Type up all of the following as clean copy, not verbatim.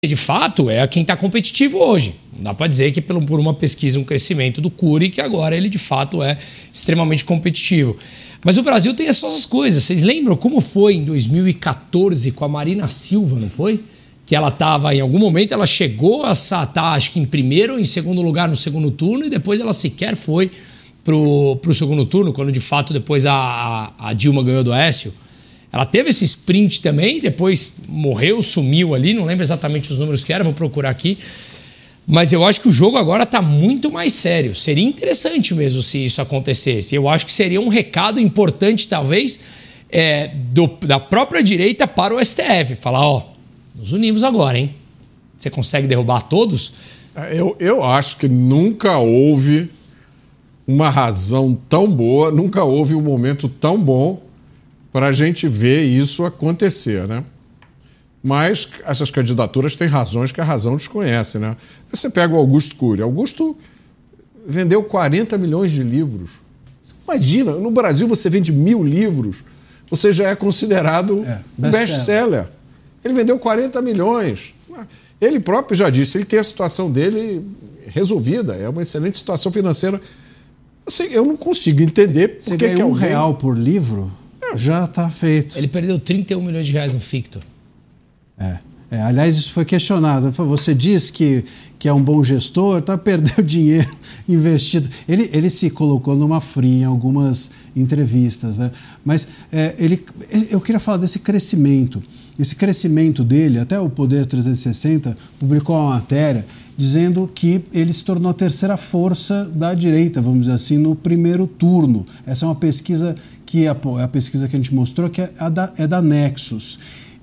de fato, é quem está competitivo hoje. Não dá para dizer que por uma pesquisa, um crescimento do Cury, que agora ele de fato é extremamente competitivo. Mas o Brasil tem essas coisas. Vocês lembram como foi em 2014 com a Marina Silva, não foi? Que ela estava, em algum momento, ela chegou a estar, acho que em primeiro ou em segundo lugar no segundo turno, e depois ela sequer foi para o segundo turno, quando de fato depois a Dilma ganhou do Aécio. Ela teve esse sprint também, depois morreu, sumiu ali, não lembro exatamente os números que eram, vou procurar aqui. Mas eu acho que o jogo agora está muito mais sério. Seria interessante mesmo se isso acontecesse. Eu acho que seria um recado importante, talvez, da própria direita para o STF. Falar, ó, nos unimos agora, hein? Você consegue derrubar todos? Eu acho que nunca houve uma razão tão boa, nunca houve um momento tão bom para a gente ver isso acontecer, né? Mas essas candidaturas têm razões que a razão desconhece, né? Você pega o Augusto Cury. Augusto vendeu 40 milhões de livros. Imagina, no Brasil você vende 1.000 livros, você já é considerado um best-seller. Ele vendeu 40 milhões. Ele próprio já disse, ele tem a situação dele resolvida, é uma excelente situação financeira. Eu não consigo entender por que ganha R$1 por livro, já está feito. Ele perdeu 31 milhões de reais no Fictor. Aliás, isso foi questionado. Você diz que é um bom gestor, perdeu dinheiro investido. Ele se colocou numa fria em algumas entrevistas, né? Mas eu queria falar desse crescimento. Esse crescimento dele, até o Poder 360 publicou uma matéria dizendo que ele se tornou a terceira força da direita, vamos dizer assim, no primeiro turno. Essa é uma pesquisa que é a pesquisa que a gente mostrou, que é da Nexus.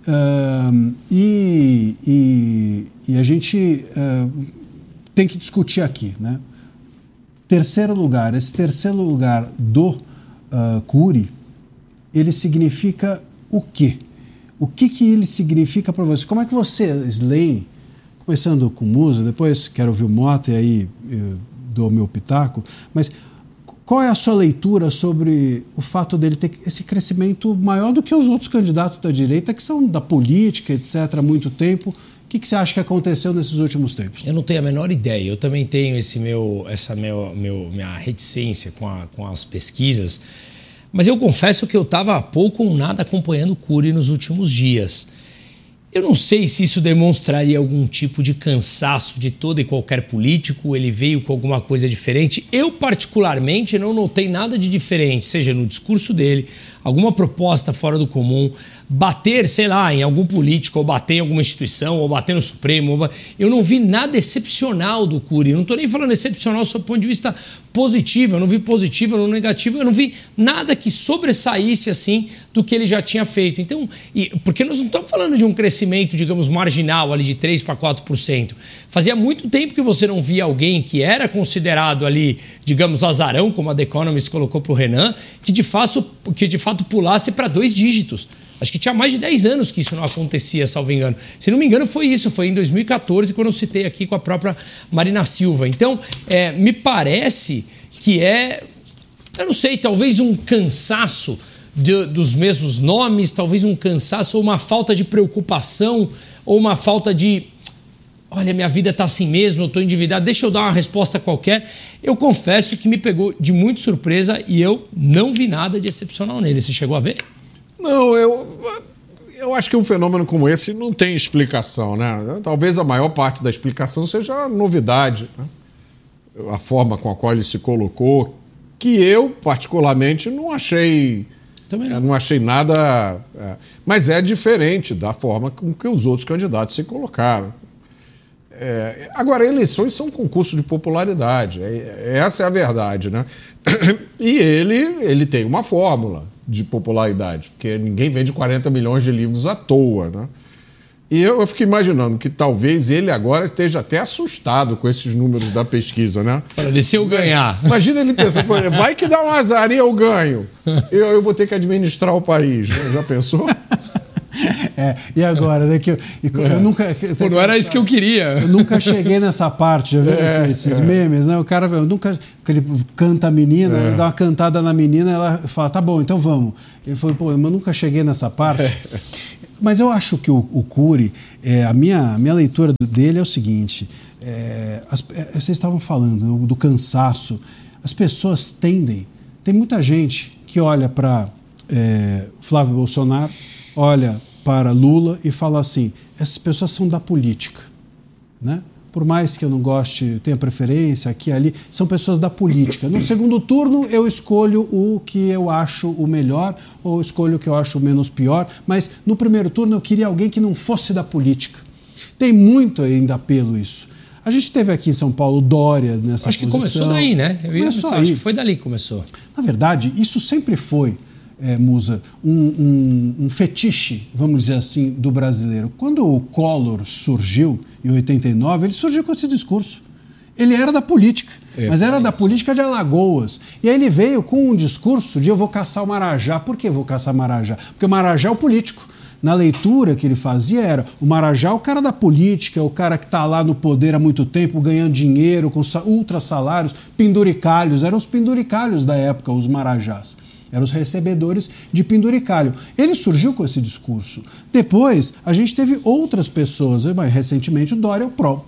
E a gente tem que discutir aqui, né? Terceiro lugar, esse terceiro lugar do Cury, ele significa o quê? O que ele significa para você? Como é que vocês leem, começando com Musa, depois quero ouvir o Mota e aí dou o meu pitaco, mas qual é a sua leitura sobre o fato dele ter esse crescimento maior do que os outros candidatos da direita, que são da política, etc., há muito tempo? O que você acha que aconteceu nesses últimos tempos? Eu não tenho a menor ideia. Eu também tenho minha reticência com as pesquisas, mas eu confesso que eu estava há pouco ou nada acompanhando o Cury nos últimos dias. Eu não sei se isso demonstraria algum tipo de cansaço de todo e qualquer político, ele veio com alguma coisa diferente. Eu, particularmente, não notei nada de diferente, seja no discurso dele, alguma proposta fora do comum, bater, sei lá, em algum político, ou bater em alguma instituição, ou bater no Supremo. Eu não vi nada excepcional do Cury. Eu não estou nem falando excepcional sob o ponto de vista positivo, eu não vi positivo, eu não negativo, eu não vi nada que sobressaísse assim do que ele já tinha feito. Então, porque nós não estamos falando de um crescimento, digamos, marginal ali de 3% para 4%. Fazia muito tempo que você não via alguém que era considerado ali, digamos, azarão, como a The Economist colocou para o Renan, que de fato pulasse para 2 dígitos. Acho que tinha mais de 10 anos que isso não acontecia, salvo engano. Se não me engano, foi isso. Foi em 2014, quando eu citei aqui com a própria Marina Silva. Então, me parece que eu não sei, talvez um cansaço dos mesmos nomes, talvez um cansaço ou uma falta de preocupação, ou uma falta de... Olha, minha vida está assim mesmo, eu estou endividado, deixa eu dar uma resposta qualquer. Eu confesso que me pegou de muito surpresa e eu não vi nada de excepcional nele. Você chegou a ver? Não, eu acho que um fenômeno como esse não tem explicação, né? Talvez a maior parte da explicação seja a novidade, né? A forma com a qual ele se colocou, que eu, particularmente, não achei... Também não. Não achei nada... mas é diferente da forma com que os outros candidatos se colocaram. Agora, eleições são um concurso de popularidade. Essa é a verdade, né? E ele tem uma fórmula de popularidade, porque ninguém vende 40 milhões de livros à toa, né? E eu fico imaginando que talvez ele agora esteja até assustado com esses números da pesquisa, né? Olha, se eu ganhar... Imagina ele pensando, vai que dá um azar e eu ganho. Eu vou ter que administrar o país. Já pensou? E agora? Eu nunca... Pô, não era isso que eu queria. Eu nunca cheguei nessa parte, já viu esses memes, né? O cara, ele canta a menina, ele dá uma cantada na menina, ela fala, tá bom, então vamos. Ele falou, pô, eu nunca cheguei nessa parte. Mas eu acho que o Cury, a minha leitura dele é o seguinte, vocês estavam falando do cansaço, as pessoas tendem, tem muita gente que olha para Flávio Bolsonaro, olha para Lula e fala assim, essas pessoas são da política, né? Por mais que eu não goste, tenha preferência aqui e ali, são pessoas da política. No segundo turno eu escolho o que eu acho o melhor ou escolho o que eu acho o menos pior, mas no primeiro turno eu queria alguém que não fosse da política. Tem muito ainda apelo isso. A gente teve aqui em São Paulo Dória nessa posição. Acho que começou daí, né? Acho que foi dali que começou. Na verdade, isso sempre foi, Musa, um fetiche, vamos dizer assim, do brasileiro. Quando o Collor surgiu, em 89, ele surgiu com esse discurso. Ele era da política, mas era da política de Alagoas. E aí ele veio com um discurso de eu vou caçar o Marajá. Por que eu vou caçar o Marajá? Porque o Marajá é o político. Na leitura que ele fazia era o Marajá, o cara da política, o cara que está lá no poder há muito tempo, ganhando dinheiro, com ultra salários, penduricalhos. Eram os penduricalhos da época, os Marajás. Eram os recebedores de penduricalho. Ele surgiu com esse discurso. Depois, a gente teve outras pessoas. Recentemente, o Dória,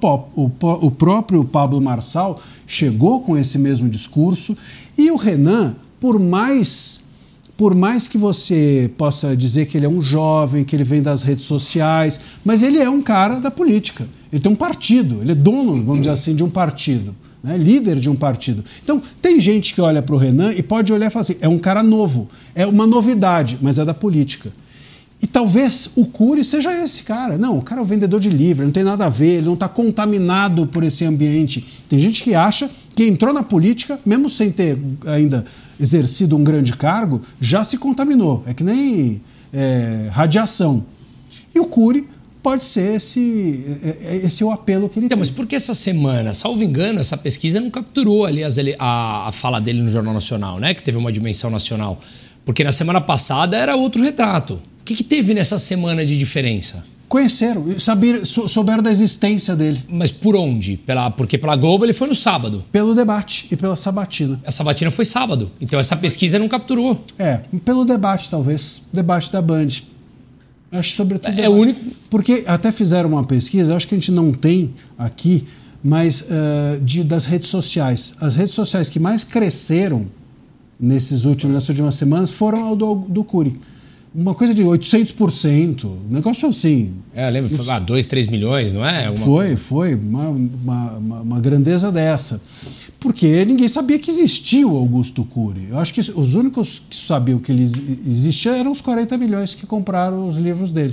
o próprio Pablo Marçal, chegou com esse mesmo discurso. E o Renan, por mais que você possa dizer que ele é um jovem, que ele vem das redes sociais, mas ele é um cara da política. Ele tem um partido, ele é dono, vamos dizer assim, de um partido. Né, líder de um partido. Então, tem gente que olha para o Renan e pode olhar e falar assim, é um cara novo, é uma novidade, mas é da política. E talvez o Cury seja esse cara. Não, o cara é um vendedor de livro, não tem nada a ver, ele não está contaminado por esse ambiente. Tem gente que acha que entrou na política, mesmo sem ter ainda exercido um grande cargo, já se contaminou. É que nem radiação. E o Cury pode ser esse o apelo que ele tem. Mas por que essa semana, salvo engano, essa pesquisa não capturou ali a fala dele no Jornal Nacional, né? Que teve uma dimensão nacional. Porque na semana passada era outro retrato. O que teve nessa semana de diferença? Conheceram, souberam da existência dele. Mas por onde? Porque pela Globo ele foi no sábado. Pelo debate e pela sabatina. A sabatina foi sábado. Então essa pesquisa não capturou. Pelo debate talvez. Debate da Band. Acho sobretudo o único. Porque até fizeram uma pesquisa, acho que a gente não tem aqui, mas das redes sociais. As redes sociais que mais cresceram nessas últimas semanas foram ao do Cury. Uma coisa de 800%, um negócio assim. Eu lembro, foi 2, 3 milhões, não é? Foi uma grandeza dessa. Porque ninguém sabia que existia o Augusto Cury. Eu acho que os únicos que sabiam que ele existia eram os 40 milhões que compraram os livros dele.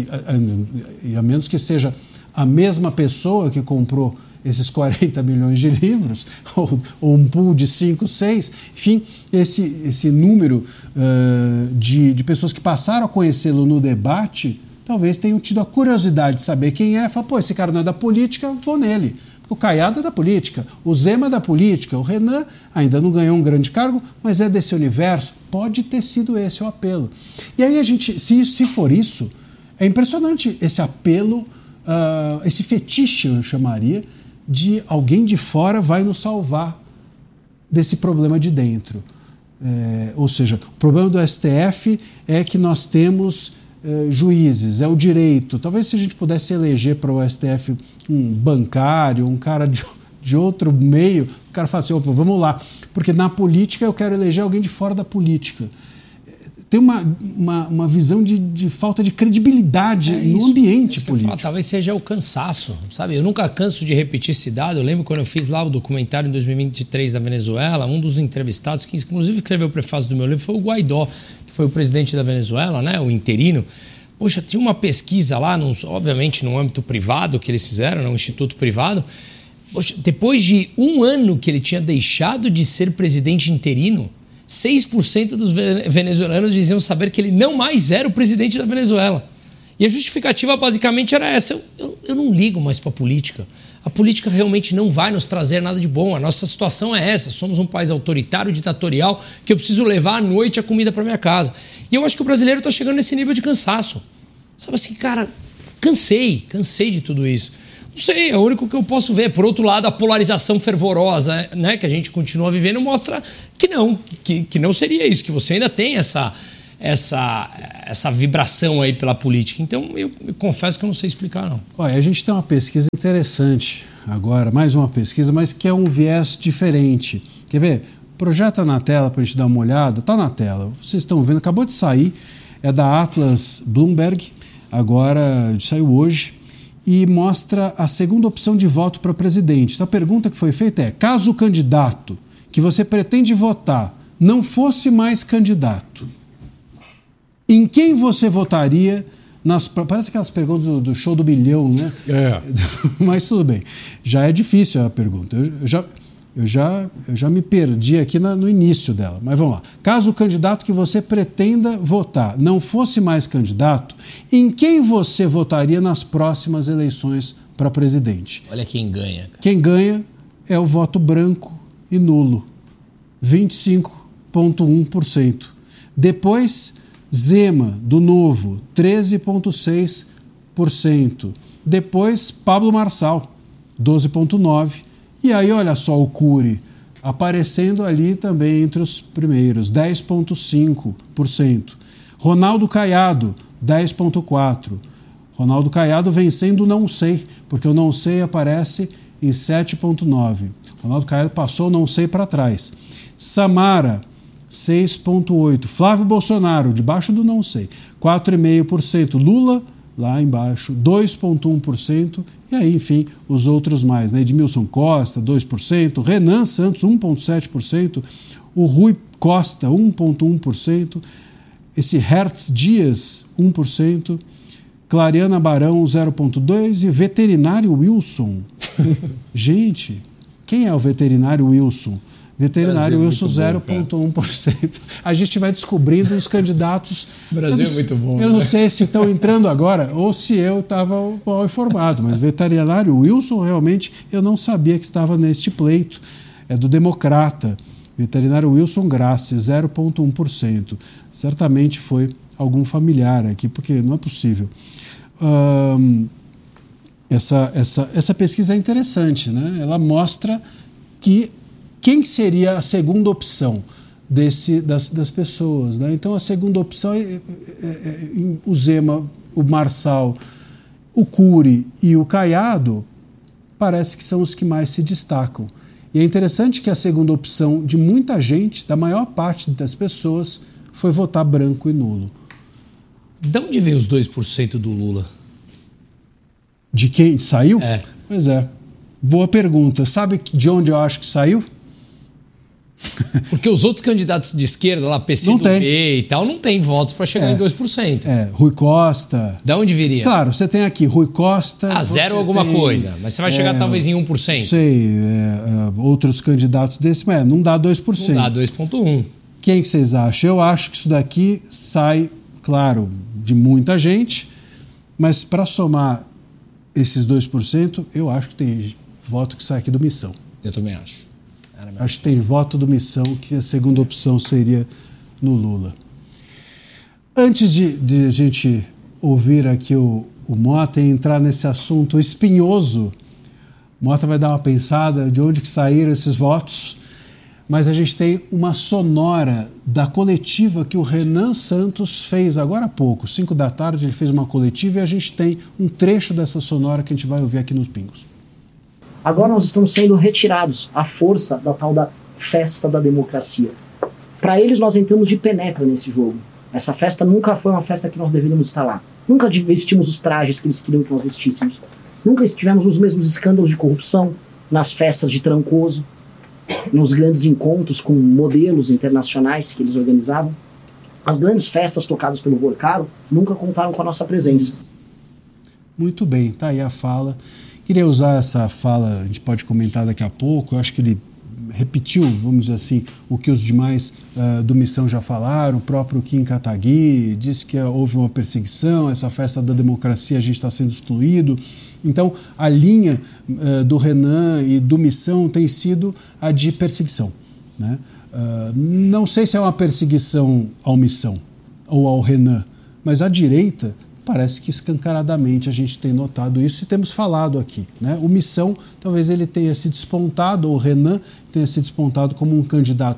E a menos que seja a mesma pessoa que comprou esses 40 milhões de livros, ou um pool de 5, 6, enfim, esse número de pessoas que passaram a conhecê-lo no debate, talvez tenham tido a curiosidade de saber quem é, fala, esse cara não é da política, vou nele. O Caiado é da política, o Zema é da política, o Renan ainda não ganhou um grande cargo, mas é desse universo. Pode ter sido esse o apelo. E aí a gente, se for isso, é impressionante esse apelo, esse fetiche, eu chamaria, de alguém de fora vai nos salvar desse problema de dentro. Ou seja, o problema do STF é que nós temos juízes, é o direito. Talvez se a gente pudesse eleger para o STF um bancário, um cara de outro meio, o cara fala assim, opa, vamos lá. Porque na política eu quero eleger alguém de fora da política. Tem uma visão de falta de credibilidade no ambiente político. Talvez seja o cansaço, sabe? Eu nunca canso de repetir esse dado. Eu lembro quando eu fiz lá o documentário em 2023 da Venezuela, um dos entrevistados, que inclusive escreveu o prefácio do meu livro, foi o Guaidó, que foi o presidente da Venezuela, né? O interino. Poxa, tinha uma pesquisa lá, obviamente no âmbito privado que eles fizeram, um instituto privado. Poxa, depois de um ano que ele tinha deixado de ser presidente interino, 6% dos venezuelanos diziam saber que ele não mais era o presidente da Venezuela. E a justificativa basicamente era essa. Eu não ligo mais para a política. A política realmente não vai nos trazer nada de bom. A nossa situação é essa. Somos um país autoritário, ditatorial, que eu preciso levar à noite a comida para minha casa. E eu acho que o brasileiro está chegando nesse nível de cansaço. Sabe assim, cara, cansei de tudo isso. Não sei, é o único que eu posso ver. Por outro lado, a polarização fervorosa, né, que a gente continua vivendo mostra que não seria isso, que você ainda tem essa essa vibração aí pela política. Então, eu confesso que eu não sei explicar, não. Olha, a gente tem uma pesquisa interessante agora, mais uma pesquisa, mas que é um viés diferente. Quer ver? Projeta na tela para a gente dar uma olhada. Está na tela, vocês estão vendo, acabou de sair, é da Atlas Bloomberg, agora saiu hoje, e mostra a segunda opção de voto para presidente. Então, a pergunta que foi feita é: caso o candidato que você pretende votar não fosse mais candidato, em quem você votaria? Parece aquelas perguntas do show do milhão, né? É. Mas tudo bem. Já é difícil a pergunta. Eu já me perdi aqui no início dela. Mas vamos lá. Caso o candidato que você pretenda votar não fosse mais candidato, em quem você votaria nas próximas eleições para presidente? Olha quem ganha. Cara. Quem ganha é o voto branco e nulo. 25,1%. Depois, Zema, do Novo, 13,6%. Depois, Pablo Marçal, 12,9%. E aí, olha só o Cury aparecendo ali também entre os primeiros, 10,5%. Ronaldo Caiado, 10,4%. Ronaldo Caiado vencendo o Não Sei, porque o Não Sei aparece em 7,9%. Ronaldo Caiado passou o Não Sei para trás. Samara, 6,8%. Flávio Bolsonaro, debaixo do Não Sei, 4,5%. Lula, lá embaixo, 2,1%. E aí, enfim, os outros mais, né? Edmilson Costa, 2%. Renan Santos, 1,7%. O Rui Costa, 1,1%. Esse Hertz Dias, 1%. Clariana Barão, 0,2%. E Veterinário Wilson. Gente, quem é o Veterinário Wilson? Veterinário Wilson, 0,1%. A gente vai descobrindo os candidatos. O Brasil é muito bom. Eu não sei se estão entrando agora ou se eu estava mal informado, mas Veterinário Wilson, realmente, eu não sabia que estava neste pleito. É do Democrata. Veterinário Wilson Grassi, 0,1%. Certamente foi algum familiar aqui, porque não é possível. Essa pesquisa é interessante, né? Ela mostra que quem seria a segunda opção das pessoas, né? Então, a segunda opção é o Zema, o Marçal, o Cury e o Caiado, parece que são os que mais se destacam. E é interessante que a segunda opção de muita gente, da maior parte das pessoas, foi votar branco e nulo. De onde veio os 2% do Lula? De quem saiu? É. Pois é. Boa pergunta. Sabe de onde eu acho que saiu? Porque os outros candidatos de esquerda, lá, PCdoB e tal, não tem votos para chegar em 2%. Rui Costa. Da onde viria? Claro, você tem aqui Rui Costa. Zero alguma coisa, mas você vai chegar talvez em 1%. Não sei, outros candidatos desse, mas não dá 2%. Não dá 2,1%. Quem que vocês acham? Eu acho que isso daqui sai, claro, de muita gente, mas para somar esses 2%, eu acho que tem voto que sai aqui do Missão. Eu também acho. Acho que tem voto do Missão, que a segunda opção seria no Lula. Antes de a gente ouvir aqui o Mota e entrar nesse assunto espinhoso, o Mota vai dar uma pensada de onde que saíram esses votos, mas a gente tem uma sonora da coletiva que o Renan Santos fez agora há pouco, 5 da tarde, ele fez uma coletiva e a gente tem um trecho dessa sonora que a gente vai ouvir aqui nos Pingos. Agora nós estamos sendo retirados à força da tal da festa da democracia. Para eles nós entramos de penetra nesse jogo. Essa festa nunca foi uma festa que nós deveríamos estar lá. Nunca vestimos os trajes que eles queriam que nós vestíssemos. Nunca tivemos os mesmos escândalos de corrupção nas festas de Trancoso, nos grandes encontros com modelos internacionais que eles organizavam. As grandes festas tocadas pelo Vorcaro nunca contaram com a nossa presença. Muito bem, tá aí a fala. Queria usar essa fala, a gente pode comentar daqui a pouco, eu acho que ele repetiu, vamos dizer assim, o que os demais do Missão já falaram, o próprio Kim Kataguiri disse que houve uma perseguição, essa festa da democracia a gente está sendo excluído. Então, a linha do Renan e do Missão tem sido a de perseguição, né? Não sei se é uma perseguição ao Missão ou ao Renan, mas à direita parece que escancaradamente a gente tem notado isso e temos falado aqui, né? O Missão, talvez ele tenha se despontado, ou o Renan tenha se despontado como um candidato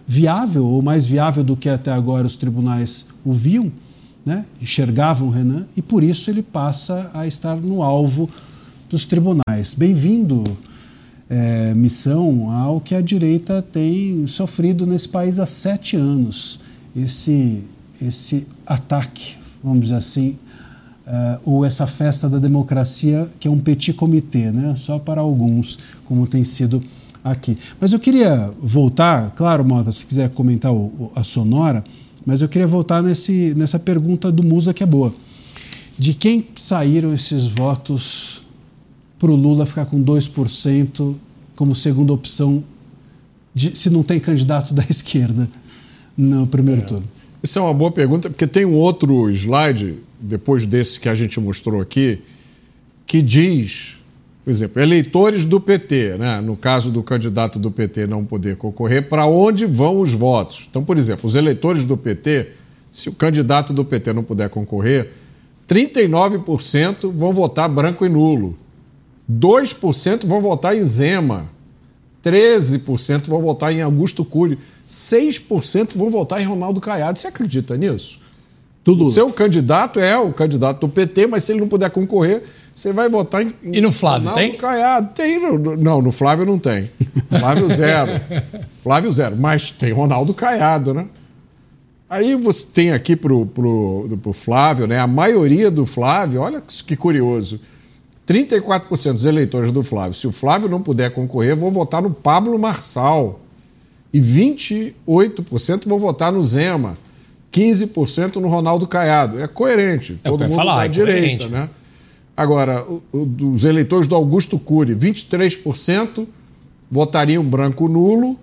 viável, ou mais viável do que até agora os tribunais o viam, né? Enxergavam o Renan, e por isso ele passa a estar no alvo dos tribunais. Bem-vindo, Missão, ao que a direita tem sofrido nesse país há 7 anos. Esse ataque, vamos dizer assim, ou essa festa da democracia, que é um petit comité, né? Só para alguns, como tem sido aqui. Mas eu queria voltar, claro, Mota, se quiser comentar a sonora, mas eu queria voltar nessa pergunta do Musa, que é boa. De quem saíram esses votos para o Lula ficar com 2% como segunda opção, se não tem candidato da esquerda no primeiro turno? Isso é uma boa pergunta, porque tem um outro slide, depois desse que a gente mostrou aqui, que diz, por exemplo, eleitores do PT, né? No caso do candidato do PT não poder concorrer, para onde vão os votos? Então, por exemplo, os eleitores do PT, se o candidato do PT não puder concorrer, 39% vão votar branco e nulo, 2% vão votar em Zema, 13% vão votar em Augusto Cury, 6% vão votar em Ronaldo Caiado. Você acredita nisso? O seu candidato é o candidato do PT, mas se ele não puder concorrer, você vai votar em E no Flávio, Ronaldo tem? Caiado. Tem. Não, no Flávio não tem. Flávio zero. Flávio zero. Mas tem Ronaldo Caiado, né? Aí você tem aqui pro Flávio, né? A maioria do Flávio, olha que curioso, 34% dos eleitores do Flávio. Se o Flávio não puder concorrer, vão votar no Pablo Marçal. E 28% vão votar no Zema. 15% no Ronaldo Caiado. É coerente. É o Todo que eu ia mundo falar, da é direita, coerente. né? Agora, os eleitores do Augusto Cury, 23% votariam branco nulo,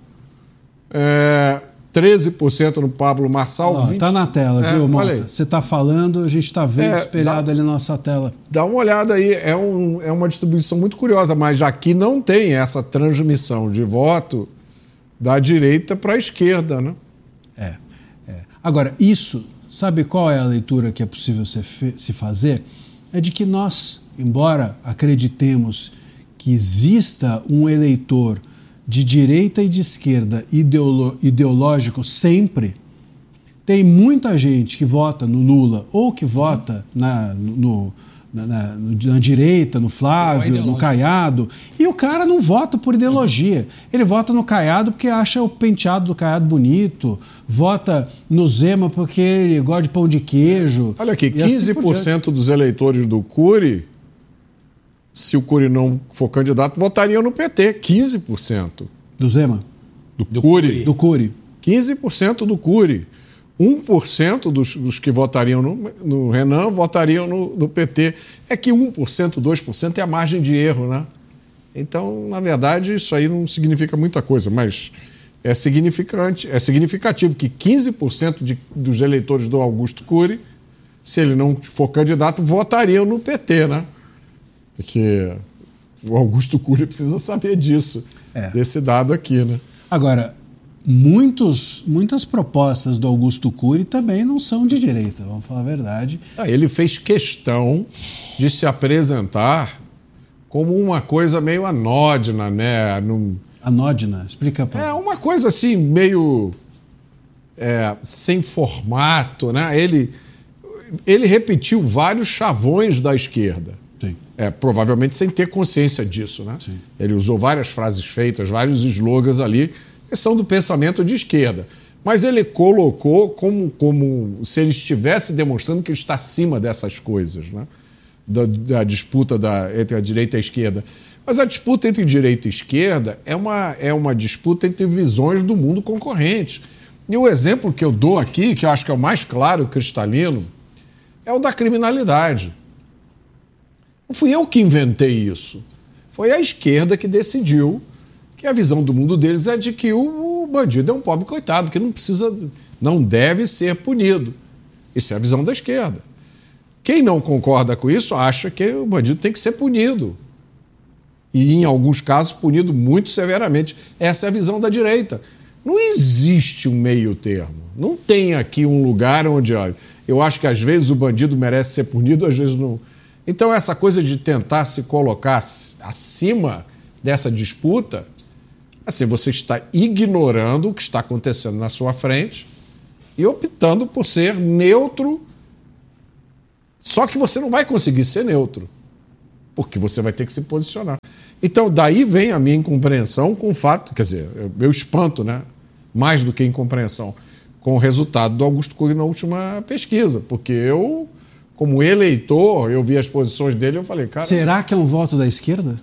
13% no Pablo Marçal. Está na tela, viu, olha aí. Mota? Você está falando, a gente está vendo espelhado ali na nossa tela. Dá uma olhada aí, é uma distribuição muito curiosa, mas aqui não tem essa transmissão de voto da direita para a esquerda, né? Agora, isso, sabe qual é a leitura que é possível se fazer? É de que nós, embora acreditemos que exista um eleitor de direita e de esquerda ideológico sempre, tem muita gente que vota no Lula ou que vota na direita, no Flávio, no Caiado, e o cara não vota por ideologia. Ele vota no Caiado porque acha o penteado do Caiado bonito, vota no Zema porque ele gosta de pão de queijo. Olha aqui, 15% assim dos eleitores do Cury, se o Cury não for candidato, votariam no PT, 15%. Do Zema? Do Cury. Do Cury. 15% do Cury. 1% dos que votariam no Renan votariam no PT. É que 1%, 2% é a margem de erro, né? Então, na verdade, isso aí não significa muita coisa, mas é significativo que 15% dos eleitores do Augusto Cury, se ele não for candidato, votariam no PT, né? Porque o Augusto Cury precisa saber disso, desse dado aqui, né? Agora, muitas propostas do Augusto Cury também não são de direita, vamos falar a verdade. Ele fez questão de se apresentar como uma coisa meio anódina, né? Anódina? Explica para. É uma coisa assim, meio sem formato, né? Ele repetiu vários chavões da esquerda. Sim. Provavelmente sem ter consciência disso, né? Sim. Ele usou várias frases feitas, vários slogans ali, que são do pensamento de esquerda. Mas ele colocou como se ele estivesse demonstrando que ele está acima dessas coisas, né? Da disputa entre a direita e a esquerda. Mas a disputa entre direita e esquerda é uma disputa entre visões do mundo concorrente. E o exemplo que eu dou aqui, que eu acho que é o mais claro, cristalino, é o da criminalidade. Não fui eu que inventei isso. Foi a esquerda que decidiu que a visão do mundo deles é de que o bandido é um pobre coitado, que não deve ser punido. Isso é a visão da esquerda. Quem não concorda com isso acha que o bandido tem que ser punido. E, em alguns casos, punido muito severamente. Essa é a visão da direita. Não existe um meio termo. Não tem aqui um lugar onde, olha, eu acho que às vezes o bandido merece ser punido, às vezes não. Então, essa coisa de tentar se colocar acima dessa disputa Assim, você está ignorando o que está acontecendo na sua frente e optando por ser neutro. Só que você não vai conseguir ser neutro, porque você vai ter que se posicionar. Então, daí vem a minha incompreensão com o fato, quer dizer, eu espanto, né? Mais do que incompreensão, com o resultado do Augusto Cury na última pesquisa, porque eu, como eleitor, eu vi as posições dele e eu falei, cara... Será que é um voto da esquerda?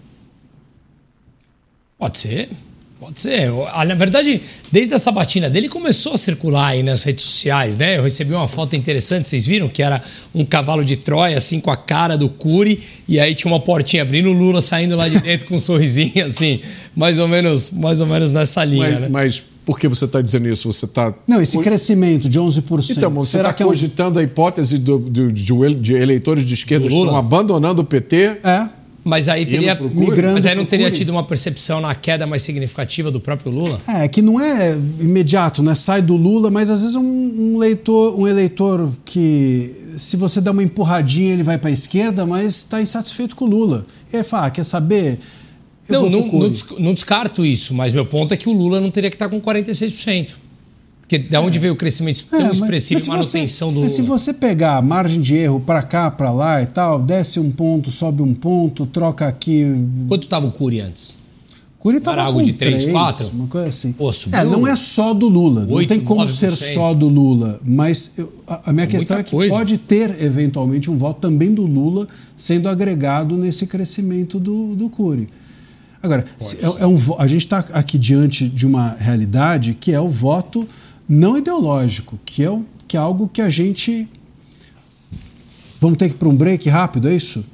Pode ser. Pode ser. Na verdade, desde a sabatina dele começou a circular aí nas redes sociais, né? Eu recebi uma foto interessante, vocês viram? Que era um cavalo de Troia, assim, com a cara do Cury, e aí tinha uma portinha abrindo, o Lula saindo lá de dentro com um sorrisinho, assim, mais ou menos nessa linha, né? Mas por que você está dizendo isso? Você está... Não, esse crescimento de 11%. Então, você está cogitando a hipótese de eleitores de esquerda que estão abandonando o PT... Mas aí não teria tido uma percepção na queda mais significativa do próprio Lula? Que não é imediato, né? Sai do Lula, mas às vezes um eleitor que, se você dá uma empurradinha, ele vai para a esquerda, mas está insatisfeito com o Lula. E ele fala, quer saber? Não descarto isso, mas meu ponto é que o Lula não teria que estar com 46%. Porque de onde veio o crescimento tão expressivo e manutenção do Lula? Mas se você pegar a margem de erro para cá, para lá e tal, desce um ponto, sobe um ponto, troca aqui... Quanto estava o Cury antes? O Cury estava com de 3, 4? Uma coisa assim. Pô, subiu não é só do Lula. 8, não tem como 9%. ser só do Lula. Mas a minha questão é que pode ter, eventualmente, um voto também do Lula sendo agregado nesse crescimento do Cury. Agora, a gente está aqui diante de uma realidade que é o voto não ideológico, que é algo que a gente... Vamos ter que ir para um break rápido, é isso?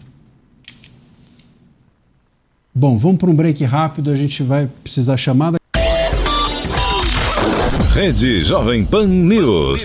Bom, vamos para um break rápido, a gente vai precisar chamar... Rede Jovem Pan News.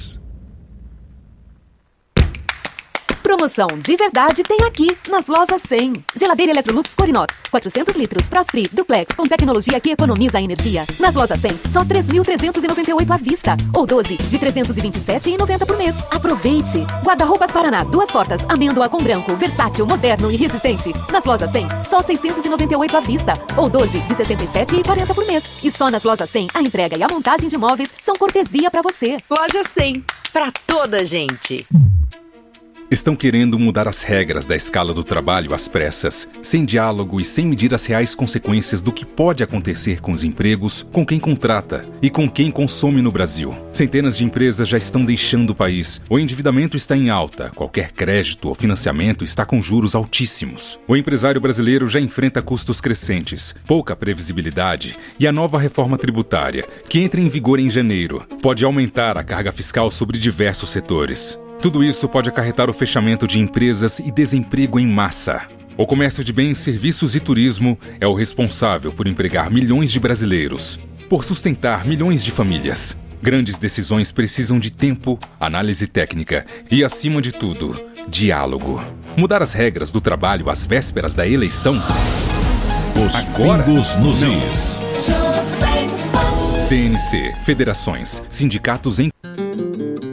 Promoção de verdade tem aqui, nas lojas 100. Geladeira Electrolux Corinox, 400 litros, Frost Free, Duplex, com tecnologia que economiza energia. Nas lojas 100, só 3.398 à vista, ou 12 de 327,90 por mês. Aproveite! Guarda-roupas Paraná, 2 portas, amêndoa com branco, versátil, moderno e resistente. Nas lojas 100, só 698 à vista, ou 12 de 67,40 por mês. E só nas lojas 100, a entrega e a montagem de móveis são cortesia para você. Loja 100, pra toda gente. Estão querendo mudar as regras da escala do trabalho às pressas, sem diálogo e sem medir as reais consequências do que pode acontecer com os empregos, com quem contrata e com quem consome no Brasil. Centenas de empresas já estão deixando o país. O endividamento está em alta, qualquer crédito ou financiamento está com juros altíssimos. O empresário brasileiro já enfrenta custos crescentes, pouca previsibilidade e a nova reforma tributária, que entra em vigor em janeiro, pode aumentar a carga fiscal sobre diversos setores. Tudo isso pode acarretar o fechamento de empresas e desemprego em massa. O comércio de bens, serviços e turismo é o responsável por empregar milhões de brasileiros, por sustentar milhões de famílias. Grandes decisões precisam de tempo, análise técnica e, acima de tudo, diálogo. Mudar as regras do trabalho às vésperas da eleição? Os pingos nos is. CNC, federações, sindicatos em...